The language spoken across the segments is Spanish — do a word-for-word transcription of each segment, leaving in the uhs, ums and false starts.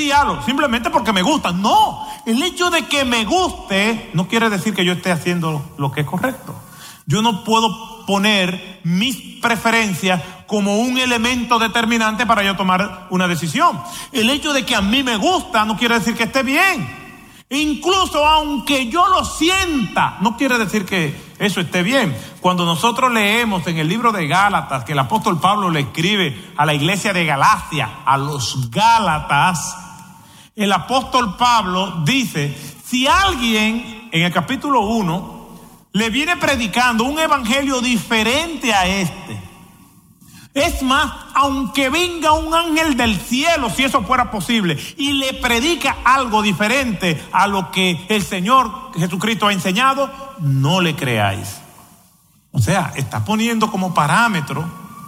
sí, hazlo, simplemente porque me gusta. No, el hecho de que me guste no quiere decir que yo esté haciendo lo que es correcto. Yo no puedo poner mis preferencias como un elemento determinante para yo tomar una decisión. El hecho de que a mí me gusta no quiere decir que esté bien. Incluso aunque yo lo sienta, no quiere decir que eso esté bien. Cuando nosotros leemos en el libro de Gálatas que el apóstol Pablo le escribe a la iglesia de Galacia, a los Gálatas, el apóstol Pablo dice, si alguien en el capítulo uno le viene predicando un evangelio diferente a este, es más, aunque venga un ángel del cielo, si eso fuera posible, y le predica algo diferente a lo que el Señor Jesucristo ha enseñado, no le creáis. O sea, está poniendo como parámetro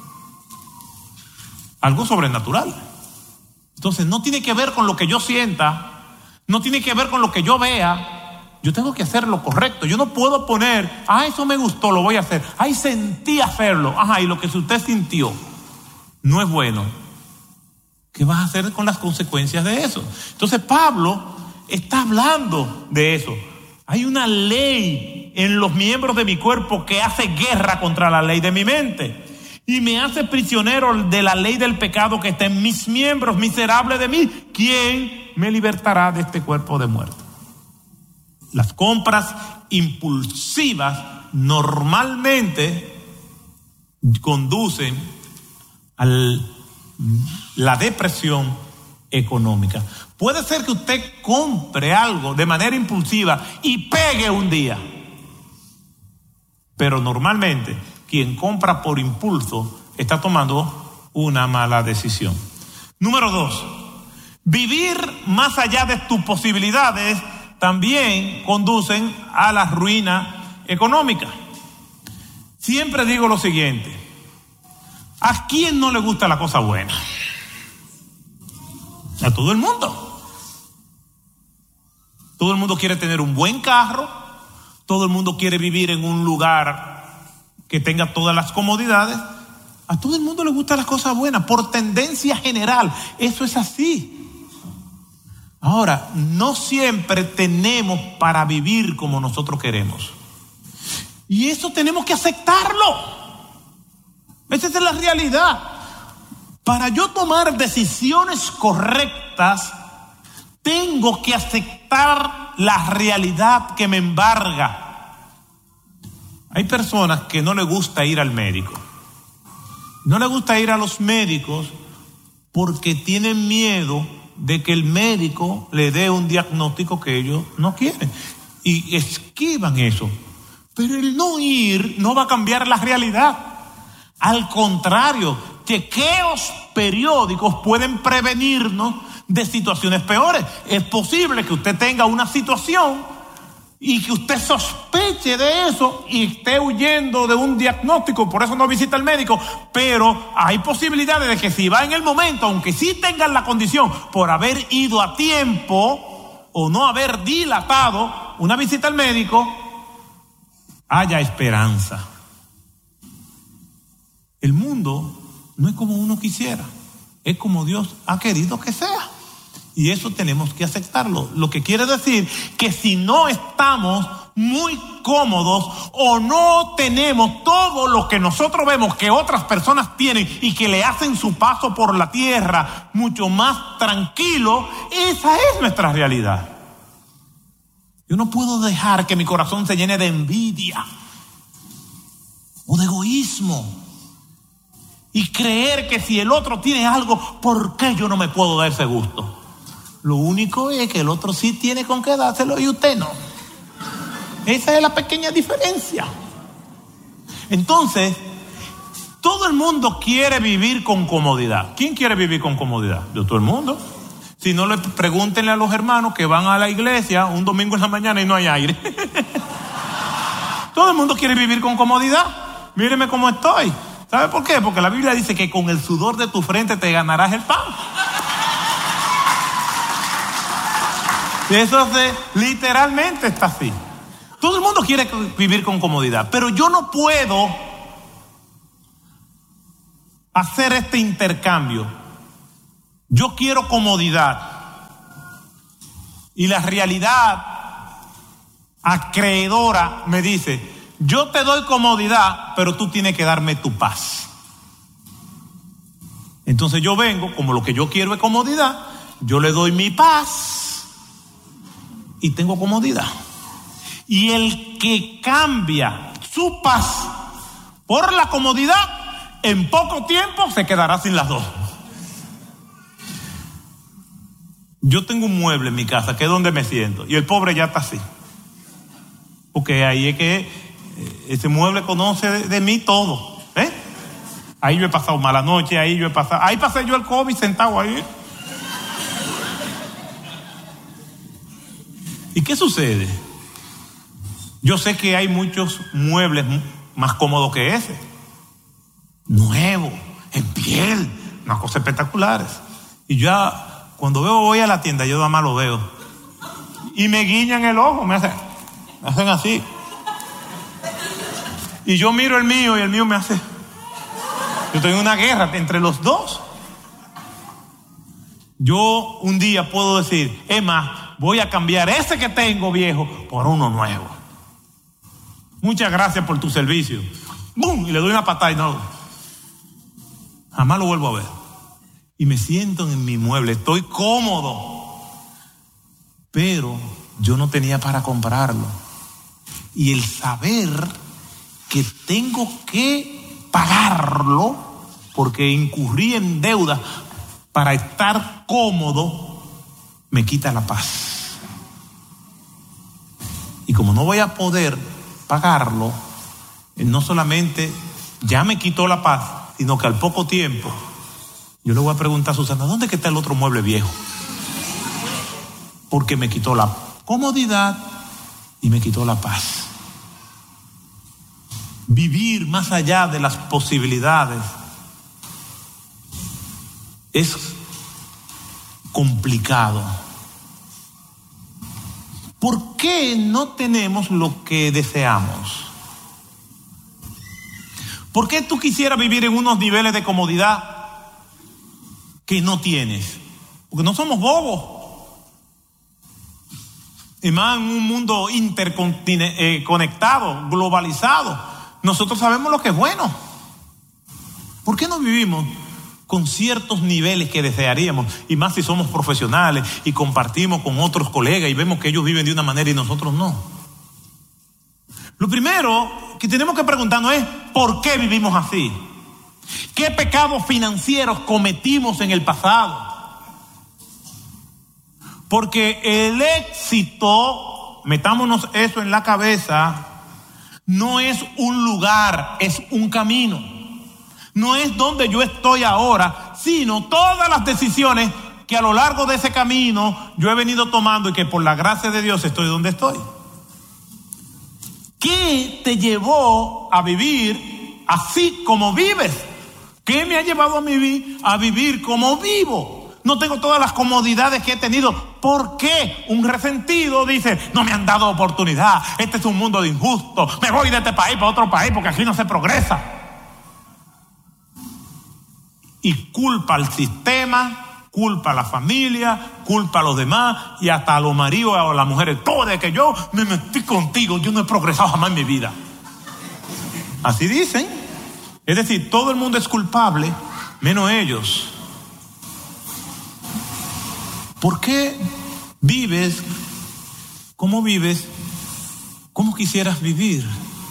algo sobrenatural. Entonces, no tiene que ver con lo que yo sienta, no tiene que ver con lo que yo vea. Yo tengo que hacer lo correcto. Yo no puedo poner, ah, eso me gustó, lo voy a hacer. Ay, sentí hacerlo. Ajá, y lo que usted sintió no es bueno. ¿Qué vas a hacer con las consecuencias de eso? Entonces Pablo está hablando de eso. Hay una ley en los miembros de mi cuerpo que hace guerra contra la ley de mi mente y me hace prisionero de la ley del pecado que está en mis miembros. Miserable de mí, ¿quién me libertará de este cuerpo de muerte? Las compras impulsivas normalmente conducen a la depresión económica. Puede ser que usted compre algo de manera impulsiva y pegue un día, pero normalmente quien compra por impulso está tomando una mala decisión. Número dos, vivir más allá de tus posibilidades también conducen a la ruina económica. Siempre digo lo siguiente: ¿a quién no le gusta la cosa buena? A todo el mundo. Todo el mundo quiere tener un buen carro, todo el mundo quiere vivir en un lugar que tenga todas las comodidades. A todo el mundo le gustan las cosas buenas, por tendencia general. Eso es así. Ahora, no siempre tenemos para vivir como nosotros queremos. Y eso tenemos que aceptarlo. Esa es la realidad. Para yo tomar decisiones correctas, tengo que aceptar la realidad que me embarga. Hay personas que no les gusta ir al médico. No les gusta ir a los médicos porque tienen miedo de que el médico le dé un diagnóstico que ellos no quieren. Y esquivan eso. Pero el no ir no va a cambiar la realidad. Al contrario, chequeos periódicos pueden prevenirnos de situaciones peores. Es posible que usted tenga una situación y que usted sospeche de eso y esté huyendo de un diagnóstico, por eso no visita al médico, pero hay posibilidades de que si va en el momento, aunque sí tengan la condición, por haber ido a tiempo o no haber dilatado una visita al médico, haya esperanza. El mundo no es como uno quisiera, es como Dios ha querido que sea. Y eso tenemos que aceptarlo. Lo que quiere decir que si no estamos muy cómodos o no tenemos todo lo que nosotros vemos que otras personas tienen y que le hacen su paso por la tierra mucho más tranquilo, esa es nuestra realidad. Yo no puedo dejar que mi corazón se llene de envidia o de egoísmo y creer que si el otro tiene algo, ¿por qué yo no me puedo dar ese gusto? Lo único es que el otro sí tiene con qué dárselo y usted no. Esa es la pequeña diferencia. Entonces, todo el mundo quiere vivir con comodidad. ¿Quién quiere vivir con comodidad? Yo, todo el mundo. Si no, le pregúntenle a los hermanos que van a la iglesia un domingo en la mañana y no hay aire. Todo el mundo quiere vivir con comodidad. Míreme cómo estoy. ¿Sabe por qué? Porque la Biblia dice que con el sudor de tu frente te ganarás el pan. Eso se, literalmente está así. Todo el mundo quiere vivir con comodidad, pero yo no puedo hacer este intercambio. Yo quiero comodidad Y la realidad acreedora me dice, yo te doy comodidad, pero tú tienes que darme tu paz. Entonces yo vengo, como lo que yo quiero es comodidad, yo le doy mi paz y tengo comodidad. Y el que cambia su paz por la comodidad, en poco tiempo se quedará sin las dos. Yo tengo un mueble en mi casa que es donde me siento y el pobre ya está así. Porque ahí es que ese mueble conoce de, de mí todo. ¿eh? Ahí yo he pasado mala noche, ahí yo he pasado, ahí pasé yo el COVID sentado ahí. ¿Y qué sucede? Yo sé que hay muchos muebles más cómodos que ese. Nuevo, en piel, unas cosas espectaculares. Y ya cuando veo voy a la tienda, yo nada más lo veo. Y me guiñan el ojo, me hacen, me hacen así. Y yo miro el mío y el mío me hace. Yo tengo una guerra entre los dos. Yo un día puedo decir, es más, voy a cambiar ese que tengo viejo por uno nuevo. Muchas gracias por tu servicio. ¡Bum! Y le doy una patada y no. Jamás lo vuelvo a ver. Y me siento en mi mueble, estoy cómodo. Pero yo no tenía para comprarlo. Y el saber que tengo que pagarlo porque incurrí en deuda para estar cómodo, me quita la paz. Y como no voy a poder pagarlo, no solamente ya me quitó la paz, sino que al poco tiempo yo le voy a preguntar a Susana, ¿dónde está el otro mueble viejo? Porque me quitó la comodidad y me quitó la paz. Vivir más allá de las posibilidades es complicado. ¿Por qué no tenemos lo que deseamos? ¿Por qué tú quisieras vivir en unos niveles de comodidad que no tienes? Porque no somos bobos. Y más en un mundo interconectado, globalizado, nosotros sabemos lo que es bueno. ¿Por qué no vivimos con ciertos niveles que desearíamos? Y más si somos profesionales y compartimos con otros colegas y vemos que ellos viven de una manera y nosotros no. Lo primero que tenemos que preguntarnos es ¿por qué vivimos así? ¿Qué pecados financieros cometimos en el pasado? Porque el éxito, metámonos eso en la cabeza, no es un lugar, es un camino. No es donde yo estoy ahora, sino todas las decisiones que a lo largo de ese camino yo he venido tomando y que por la gracia de Dios estoy donde estoy. ¿Qué te llevó a vivir así como vives? ¿Qué me ha llevado a vivir, a vivir como vivo? No tengo todas las comodidades que he tenido. ¿Por qué? Un resentido dice, no me han dado oportunidad, este es un mundo de injusto, me voy de este país para otro país porque aquí no se progresa. Y culpa al sistema, culpa a la familia, culpa a los demás y hasta a los maridos o a las mujeres. Todo de que yo me metí contigo, yo no he progresado jamás en mi vida. Así dicen. Es decir, todo el mundo es culpable, menos ellos. ¿Por qué vives como vives? ¿Cómo quisieras vivir?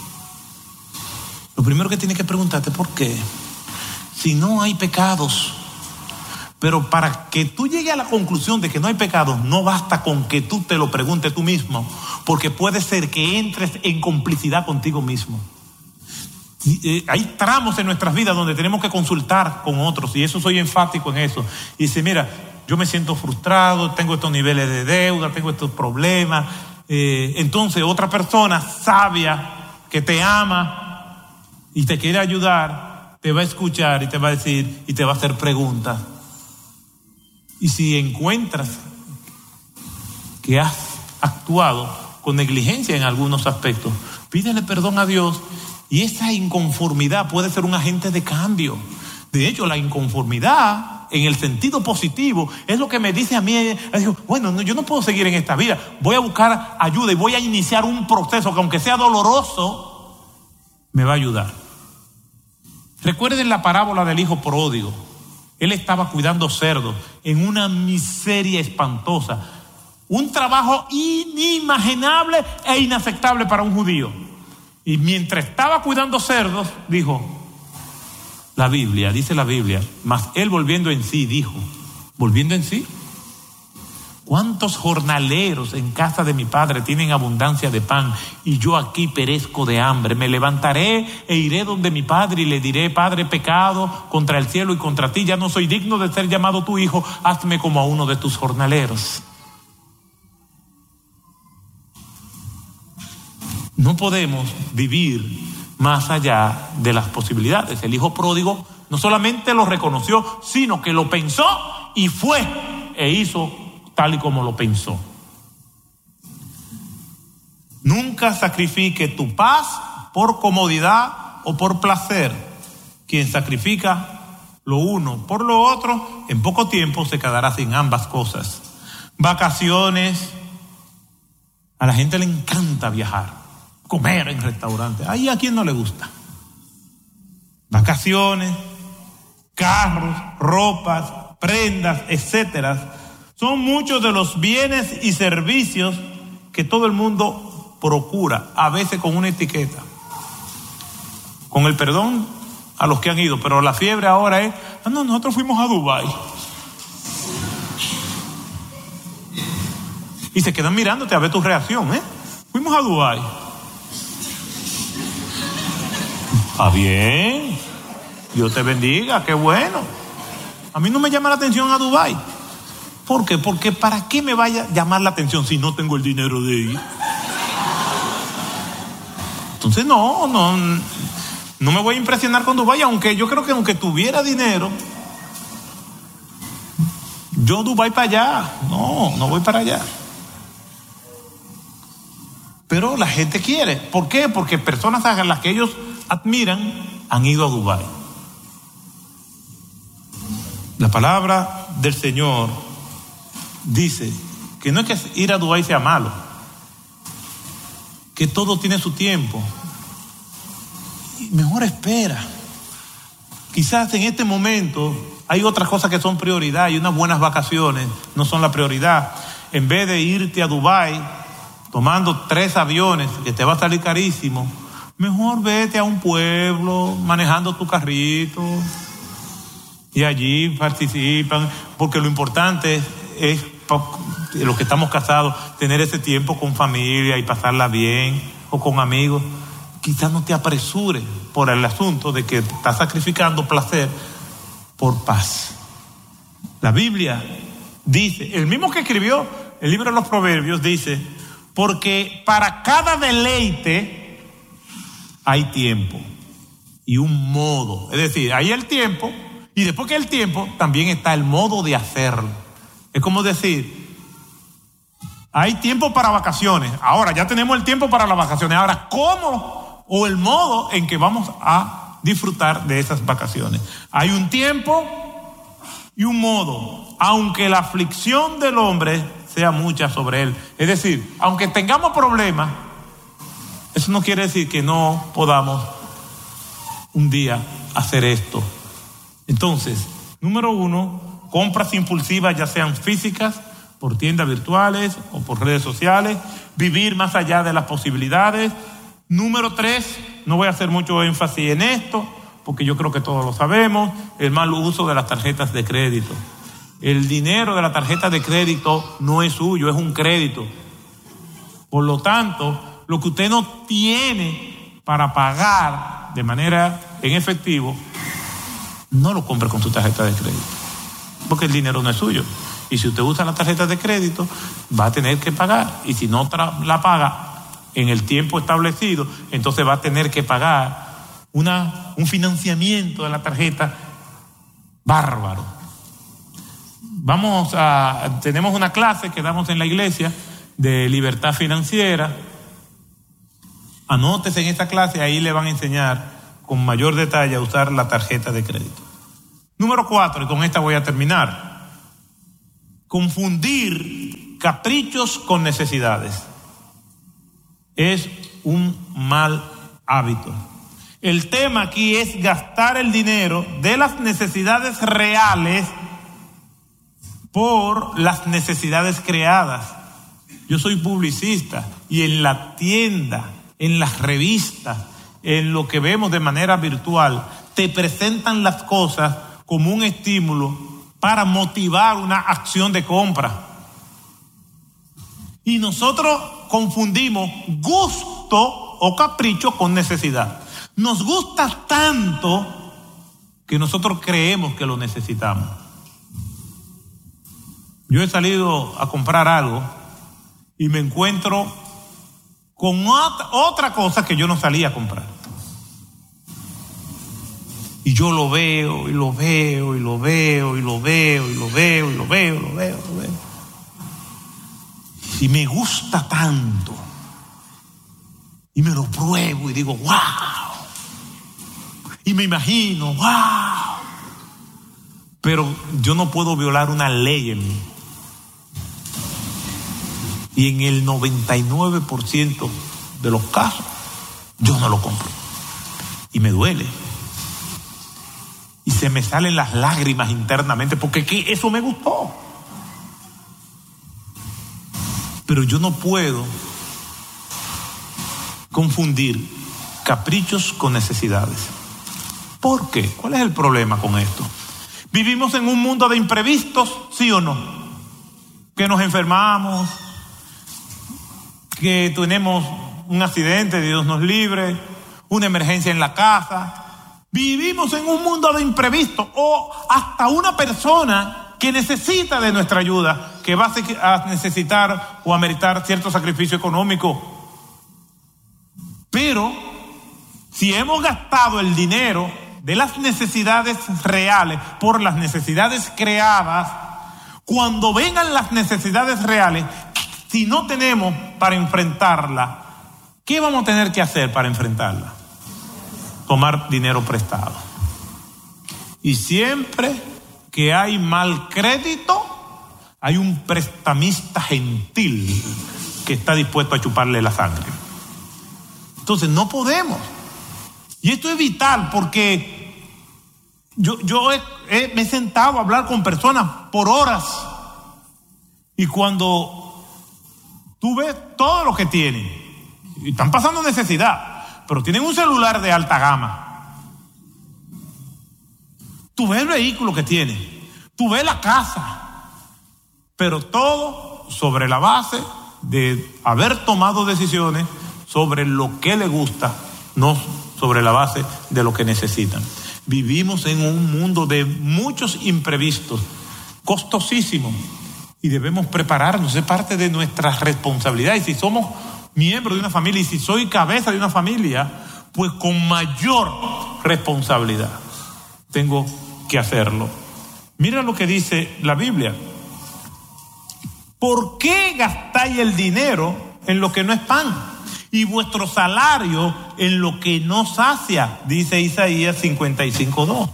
Lo primero que tienes que preguntarte, ¿por qué? Si no hay pecados. Pero para que tú llegues a la conclusión de que no hay pecados, no basta con que tú te lo preguntes tú mismo, porque puede ser que entres en complicidad contigo mismo. Hay tramos en nuestras vidas donde tenemos que consultar con otros, y eso soy enfático en eso. Y dice, mira, yo me siento frustrado, tengo estos niveles de deuda, tengo estos problemas. Eh, entonces otra persona sabia que te ama y te quiere ayudar, te va a escuchar y te va a decir y te va a hacer preguntas. Y si encuentras que has actuado con negligencia en algunos aspectos, pídele perdón a Dios. Y esa inconformidad puede ser un agente de cambio. De hecho, la inconformidad en el sentido positivo, es lo que me dice a mí, digo, bueno, no, yo no puedo seguir en esta vida, voy a buscar ayuda y voy a iniciar un proceso que aunque sea doloroso, me va a ayudar. Recuerden la parábola del hijo pródigo. Él estaba cuidando cerdos en una miseria espantosa, un trabajo inimaginable e inaceptable para un judío. Y mientras estaba cuidando cerdos, dijo, la Biblia, dice la Biblia, mas él volviendo en sí, dijo, volviendo en sí, ¿cuántos jornaleros en casa de mi padre tienen abundancia de pan y yo aquí perezco de hambre? Me levantaré e iré donde mi padre y le diré, Padre, he pecado contra el cielo y contra ti, ya no soy digno de ser llamado tu hijo, hazme como a uno de tus jornaleros. No podemos vivir más allá de las posibilidades. El hijo pródigo no solamente lo reconoció, sino que lo pensó y fue e hizo tal y como lo pensó. Nunca sacrifique tu paz por comodidad o por placer. Quien sacrifica lo uno por lo otro, en poco tiempo se quedará sin ambas cosas. Vacaciones. A la gente le encanta viajar, comer en restaurantes. Ahí a quién no le gusta. Vacaciones, carros, ropas, prendas, etcétera. Son muchos de los bienes y servicios que todo el mundo procura, a veces con una etiqueta. Con el perdón a los que han ido, pero la fiebre ahora es, ah, no, nosotros fuimos a Dubái. Y se quedan mirándote a ver tu reacción, ¿eh? Fuimos a Dubái. Ah, bien. Dios te bendiga, qué bueno. A mí no me llama la atención a Dubái. ¿Por qué? Porque ¿para qué me vaya a llamar la atención si no tengo el dinero de ir? Entonces no, no, no me voy a impresionar con Dubái, aunque yo creo que aunque tuviera dinero, yo Dubái para allá, no, no voy para allá. Pero la gente quiere. ¿Por qué? Porque personas a las que ellos admiran han ido a Dubái. La palabra del Señor dice que no es que ir a Dubái sea malo, que todo tiene su tiempo. Mejor espera. Quizás en este momento hay otras cosas que son prioridad y unas buenas vacaciones no son la prioridad. En vez de irte a Dubái tomando tres aviones que te va a salir carísimo, mejor vete a un pueblo manejando tu carrito y allí participan, porque lo importante es, es los que estamos casados, tener ese tiempo con familia y pasarla bien, o con amigos. Quizás no te apresures por el asunto de que estás sacrificando placer por paz. La Biblia dice, el mismo que escribió el libro de los Proverbios dice, porque para cada deleite hay tiempo y un modo. Es decir, hay el tiempo y después que el tiempo también está el modo de hacerlo. Es como decir, hay tiempo para vacaciones. Ahora ya tenemos el tiempo para las vacaciones. Ahora, ¿cómo o el modo en que vamos a disfrutar de esas vacaciones? Hay un tiempo y un modo, aunque la aflicción del hombre sea mucha sobre él. Es decir, aunque tengamos problemas, eso no quiere decir que no podamos un día hacer esto. Entonces, número uno, compras impulsivas, ya sean físicas, por tiendas virtuales o por redes sociales, vivir más allá de las posibilidades. Número tres, no voy a hacer mucho énfasis en esto, porque yo creo que todos lo sabemos, el mal uso de las tarjetas de crédito. El dinero de la tarjeta de crédito no es suyo, es un crédito. Por lo tanto, lo que usted no tiene para pagar de manera en efectivo, no lo compre con su tarjeta de crédito, porque el dinero no es suyo. Y si usted usa la tarjeta de crédito, va a tener que pagar. Y si no tra- la paga en el tiempo establecido, entonces va a tener que pagar una, un financiamiento de la tarjeta bárbaro. Vamos a, tenemos una clase que damos en la iglesia de libertad financiera. Anótese en esta clase, ahí le van a enseñar con mayor detalle a usar la tarjeta de crédito. Número cuatro, y con esta voy a terminar. Confundir caprichos con necesidades es un mal hábito. El tema aquí es gastar el dinero de las necesidades reales por las necesidades creadas. Yo soy publicista y en la tienda, en las revistas, en lo que vemos de manera virtual, te presentan las cosas como un estímulo para motivar una acción de compra. Y nosotros confundimos gusto o capricho con necesidad. Nos gusta tanto que nosotros creemos que lo necesitamos. Yo he salido a comprar algo y me encuentro con otra cosa que yo no salí a comprar. Y yo lo veo, y lo veo, y lo veo, y lo veo, y lo veo, y lo veo, y lo veo, lo veo. Y me gusta tanto. Y me lo pruebo y digo, wow. Y me imagino, wow. Pero yo no puedo violar una ley en mí. Y en el noventa y nueve por ciento de los casos, yo no lo compro. Y me duele. Y se me salen las lágrimas internamente porque ¿qué? Eso me gustó. Pero yo no puedo confundir caprichos con necesidades. ¿Por qué? ¿Cuál es el problema con esto? ¿Vivimos en un mundo de imprevistos, sí o no? Que nos enfermamos, que tenemos un accidente, Dios nos libre, una emergencia en la casa. Vivimos en un mundo de imprevistos, o hasta una persona que necesita de nuestra ayuda, que va a necesitar o a meritar cierto sacrificio económico. Pero si hemos gastado el dinero de las necesidades reales por las necesidades creadas, cuando vengan las necesidades reales, si no tenemos para enfrentarla, ¿qué vamos a tener que hacer para enfrentarla? Tomar dinero prestado. Y siempre que hay mal crédito, hay un prestamista gentil que está dispuesto a chuparle la sangre. Entonces no podemos. Y esto es vital porque yo, yo he, he, me he sentado a hablar con personas por horas y cuando tú ves todo lo que tienen y están pasando necesidad, pero tienen un celular de alta gama. Tú ves el vehículo que tienen, tú ves la casa, pero todo sobre la base de haber tomado decisiones sobre lo que le gusta, no sobre la base de lo que necesitan. Vivimos en un mundo de muchos imprevistos, costosísimos, y debemos prepararnos, es parte de nuestra responsabilidad. Y si somos miembros de una familia, y si soy cabeza de una familia, pues con mayor responsabilidad tengo que hacerlo. Mira lo que dice la Biblia. ¿Por qué gastáis el dinero en lo que no es pan? Y vuestro salario en lo que no sacia, dice Isaías cincuenta y cinco dos.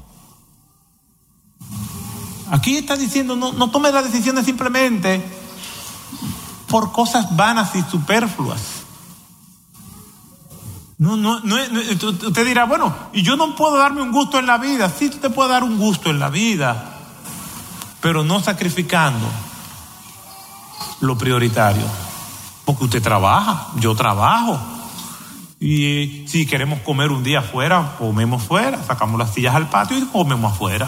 Aquí está diciendo, no, no tomes las decisiones simplemente por cosas vanas y superfluas. No, no, no, no, usted dirá, bueno, y yo no puedo darme un gusto en la vida. Sí, tú te puedes dar un gusto en la vida, pero no sacrificando lo prioritario. Porque usted trabaja, yo trabajo. Y si queremos comer un día afuera, comemos fuera, sacamos las sillas al patio y comemos afuera.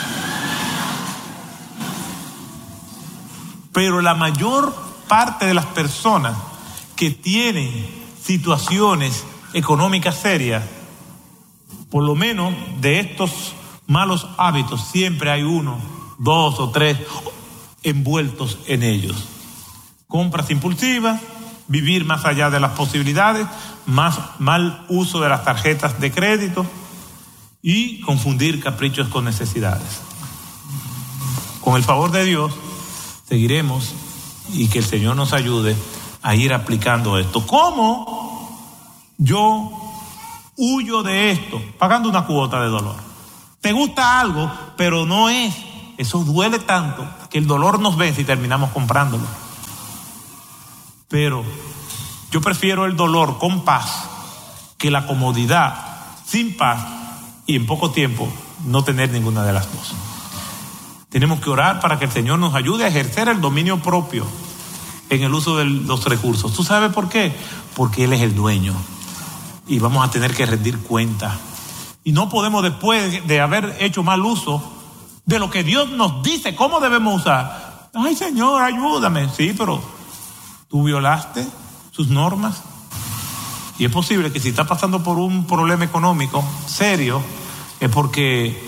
Pero la mayor parte de las personas que tienen situaciones económicas serias, por lo menos de estos malos hábitos, siempre hay uno, dos o tres envueltos en ellos. Compras impulsivas, vivir más allá de las posibilidades, más mal uso de las tarjetas de crédito y confundir caprichos con necesidades. Con el favor de Dios, seguiremos y que el Señor nos ayude a ir aplicando esto. ¿Cómo yo huyo de esto? Pagando una cuota de dolor. Te gusta algo, pero no es. Eso duele tanto que el dolor nos vence y terminamos comprándolo. Pero yo prefiero el dolor con paz que la comodidad sin paz y en poco tiempo no tener ninguna de las dos. Tenemos que orar para que el Señor nos ayude a ejercer el dominio propio en el uso de los recursos. ¿Tú sabes por qué? Porque Él es el dueño y vamos a tener que rendir cuenta. Y no podemos, después de haber hecho mal uso de lo que Dios nos dice cómo debemos usar, ay Señor, ayúdame. Sí, pero tú violaste sus normas. Y es posible que si estás pasando por un problema económico serio, es porque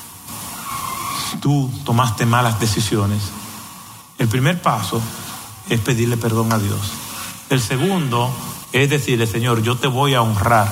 tú tomaste malas decisiones. El primer paso es pedirle perdón a Dios. El segundo es decirle, Señor, yo te voy a honrar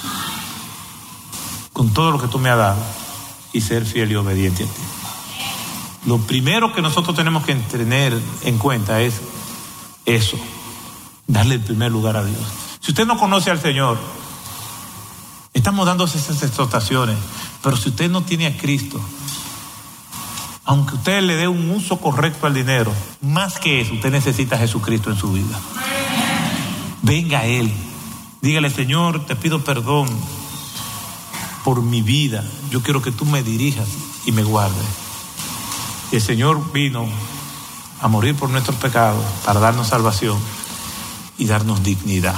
con todo lo que tú me has dado y ser fiel y obediente a ti. Lo primero que nosotros tenemos que tener en cuenta es eso, darle el primer lugar a Dios. Si usted no conoce al Señor, estamos dando esas exhortaciones, pero si usted no tiene a Cristo, aunque usted le dé un uso correcto al dinero, más que eso, usted necesita a Jesucristo en su vida. Venga a Él, dígale, Señor, te pido perdón por mi vida, yo quiero que tú me dirijas y me guardes. Y el Señor vino a morir por nuestros pecados para darnos salvación y darnos dignidad.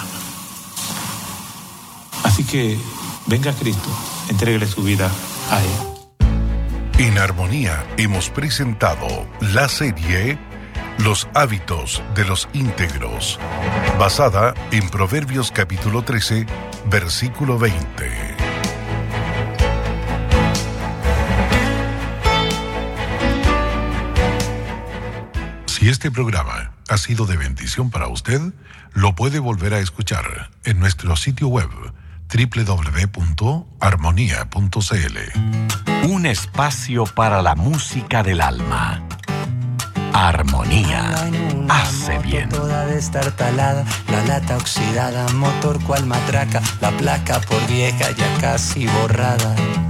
Así que venga a Cristo, entréguele su vida a Él. En Armonía hemos presentado la serie Los hábitos de los íntegros, basada en Proverbios capítulo trece, versículo veinte. Si este programa ha sido de bendición para usted, lo puede volver a escuchar en nuestro sitio web doble u doble u doble u punto armonía punto c l. Un espacio para la música del alma. Armonía hace bien. Toda destartalada, la lata oxidada, motor cual matraca, la placa por vieja ya casi borrada.